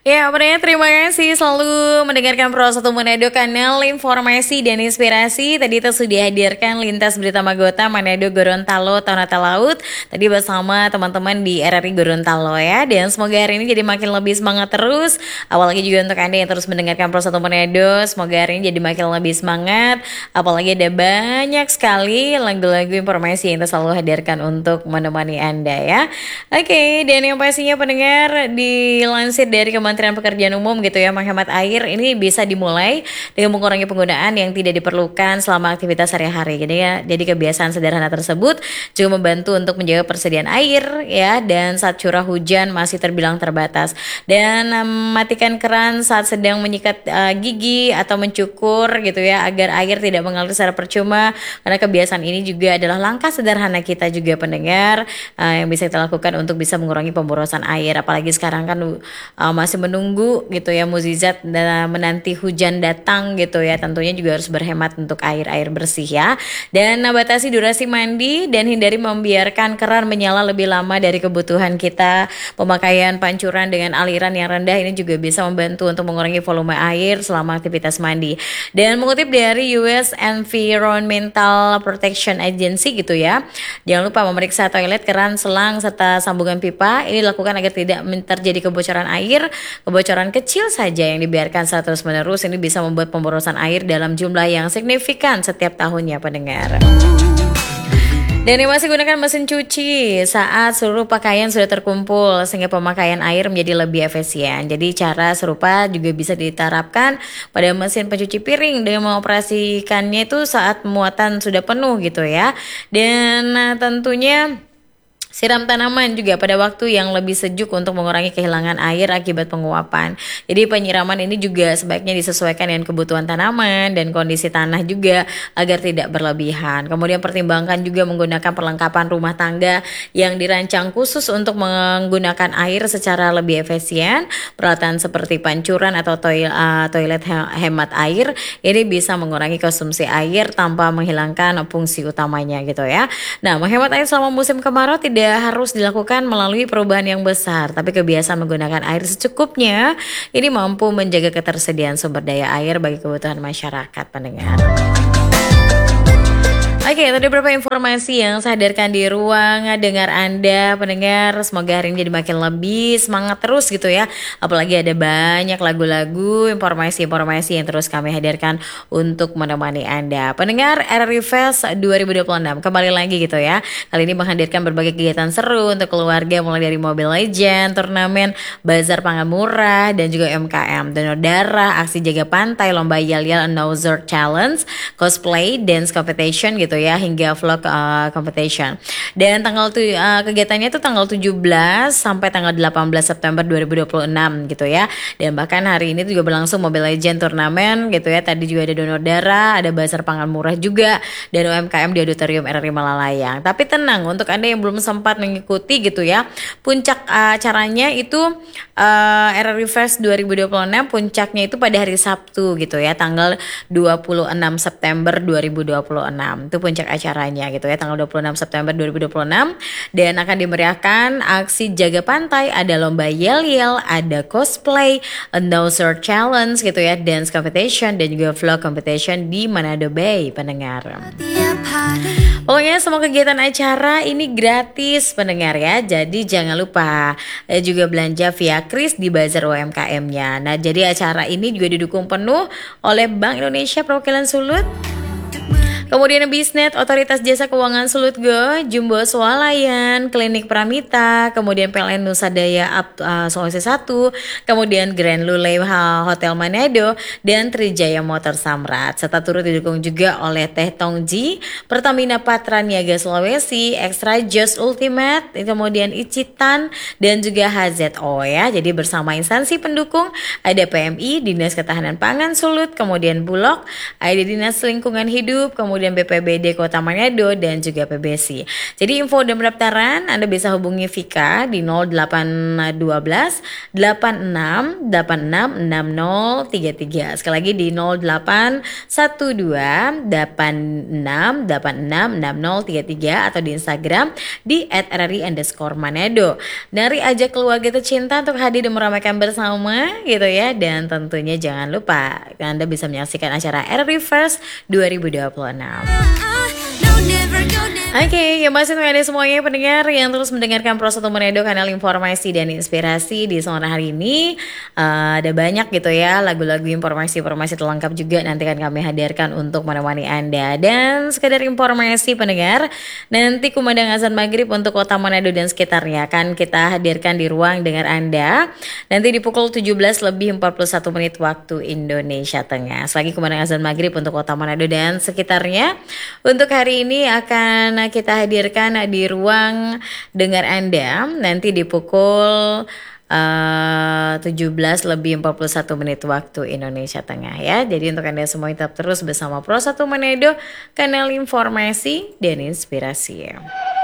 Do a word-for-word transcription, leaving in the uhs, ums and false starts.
Ya, pendengar terima kasih selalu mendengarkan Pro satu Manado, kanal informasi dan inspirasi. Tadi itu sudah hadirkan lintas berita Magota Manado Gorontalo Tonata Laut. Tadi bersama teman-teman di R R I Gorontalo ya. Dan semoga hari ini jadi makin lebih semangat terus. Apalagi juga untuk Anda yang terus mendengarkan Pro satu Manado, semoga hari ini jadi makin lebih semangat. Apalagi ada banyak sekali lagu-lagu informasi yang kita selalu hadirkan untuk menemani Anda ya. Oke, dan yang pastinya pendengar, dilansir dari Kementerian Pekerjaan Umum gitu ya, menghemat air ini bisa dimulai dengan mengurangi penggunaan yang tidak diperlukan selama aktivitas sehari-hari. Jadi ya, jadi kebiasaan sederhana tersebut juga membantu untuk menjaga persediaan air ya, dan saat curah hujan masih terbilang terbatas. Dan um, matikan keran saat sedang menyikat uh, gigi atau mencukur gitu ya, agar air tidak mengalir secara percuma. Karena kebiasaan ini juga adalah langkah sederhana kita juga pendengar uh, yang bisa kita lakukan untuk bisa mengurangi pemborosan air. Apalagi sekarang kan uh, masih menunggu gitu ya mukjizat dan menanti hujan datang gitu ya. Tentunya juga harus berhemat untuk air-air bersih ya. Dan batasi durasi mandi dan hindari membiarkan keran menyala lebih lama dari kebutuhan kita. Pemakaian pancuran dengan aliran yang rendah ini juga bisa membantu untuk mengurangi volume air selama aktivitas mandi. Dan mengutip dari U S Environmental Protection Agency gitu ya, jangan lupa memeriksa toilet, keran, selang, serta sambungan pipa. Ini dilakukan agar tidak terjadi kebocoran air. Kebocoran kecil saja yang dibiarkan secara terus-menerus ini bisa membuat pemborosan air dalam jumlah yang signifikan setiap tahunnya pendengar. Dan yang masih gunakan mesin cuci saat seluruh pakaian sudah terkumpul sehingga pemakaian air menjadi lebih efisien. Jadi cara serupa juga bisa diterapkan pada mesin pencuci piring dengan mengoperasikannya itu saat muatan sudah penuh gitu ya. Dan nah, tentunya siram tanaman juga pada waktu yang lebih sejuk untuk mengurangi kehilangan air akibat penguapan. Jadi penyiraman ini juga sebaiknya disesuaikan dengan kebutuhan tanaman dan kondisi tanah juga agar tidak berlebihan. Kemudian pertimbangkan juga menggunakan perlengkapan rumah tangga yang dirancang khusus untuk menggunakan air secara lebih efisien. Peralatan seperti pancuran atau toilet, uh, toilet hemat air ini bisa mengurangi konsumsi air tanpa menghilangkan fungsi utamanya gitu ya. Nah, menghemat air selama musim kemarau tidak harus dilakukan melalui perubahan yang besar, tapi kebiasaan menggunakan air secukupnya ini mampu menjaga ketersediaan sumber daya air bagi kebutuhan masyarakat pendengar. Oke, tadi beberapa informasi yang saya hadirkan di ruang dengar Anda pendengar. Semoga hari ini jadi makin lebih semangat terus gitu ya. Apalagi ada banyak lagu-lagu, informasi-informasi yang terus kami hadirkan untuk menemani Anda. Pendengar R R I Fest dua ribu dua puluh enam kembali lagi gitu ya. Kali ini menghadirkan berbagai kegiatan seru untuk keluarga, mulai dari Mobile Legends, turnamen, bazar pangan murah, dan juga U M K M, donor darah, aksi jaga pantai, lomba yel-yel announcer challenge, cosplay, dance competition gitu ya, hingga vlog uh, competition. Dan tanggal tu, uh, kegiatannya itu tanggal tujuh belas sampai tanggal delapan belas September dua ribu dua puluh enam gitu ya. Dan bahkan hari ini juga berlangsung Mobile Legends turnamen gitu ya. Tadi juga ada donor darah, ada bazar pangan murah juga, dan U M K M di Auditorium R R I Malalayang. Tapi tenang, untuk Anda yang belum sempat mengikuti gitu ya, puncak uh, acaranya itu uh, R R I Fest dua ribu dua puluh enam puncaknya itu pada hari Sabtu gitu ya, tanggal dua puluh enam September dua ribu dua puluh enam. Itu puncak acaranya gitu ya, tanggal dua puluh enam September dua ribu dua puluh enam. Dan akan dimeriahkan aksi jaga pantai, ada lomba yel-yel, ada cosplay, announcer challenge gitu ya, dance competition, dan juga vlog competition di Manado Bay pendengar. Pokoknya semua kegiatan acara ini gratis pendengar ya. Jadi jangan lupa eh, juga belanja via Kris di bazar U M K M-nya. Nah, jadi acara ini juga didukung penuh oleh Bank Indonesia Perwakilan Sulut, kemudian Bisnet, Otoritas Jasa Keuangan Sulut Go, Jumbo Swalayan, Klinik Pramita, kemudian P L N Nusa Daya uh, Sulawesi satu, kemudian Grand Lule Hotel Manado, dan Trijaya Motor Samrat. Serta turut didukung juga oleh Teh Tongji, Pertamina Patra Niaga Sulawesi, Extra Just Ultimate, kemudian Icitan, dan juga H Z O ya. Jadi bersama instansi pendukung ada P M I, Dinas Ketahanan Pangan Sulut, kemudian Bulog, ada Dinas Lingkungan Hidup, kemudian B P B D Kota Manado, dan juga P B S I. Jadi info dan pendaftaran Anda bisa hubungi Vika di nol delapan satu dua delapan enam delapan enam enam nol tiga tiga. Sekali lagi di nol delapan satu dua delapan enam delapan enam enam nol tiga tiga atau di Instagram di et r r i underscore manado. Dari ajak keluarga tercinta untuk hadir dan meramaikan bersama gitu ya. Dan tentunya jangan lupa Anda bisa menyaksikan acara R R I First dua ribu dua puluh enam. Oke, okay, ya masih untuk Anda semuanya pendengar yang terus mendengarkan Pro satu Manado, kanal informasi dan inspirasi di sore hari ini. Uh, ada banyak gitu ya lagu-lagu informasi-informasi terlengkap juga nanti akan kami hadirkan untuk menemani Anda. Dan sekedar informasi pendengar, nanti kumandang azan maghrib untuk kota Manado dan sekitarnya akan kita hadirkan di ruang dengar Anda nanti di pukul tujuh belas lebih empat puluh satu menit waktu Indonesia Tengah. Selagi kumandang azan maghrib untuk kota Manado dan sekitarnya, untuk hari ini akan kita hadirkan di ruang dengar Anda nanti di pukul uh, tujuh belas lebih empat puluh satu menit waktu Indonesia Tengah ya. Jadi untuk Anda semua tetap terus bersama Pro satu Manado, kanal informasi dan inspirasi.